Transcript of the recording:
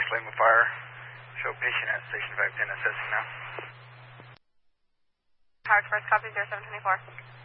flame of fire. Show patient at station 510 assessing now. Tower Express, copy 0724.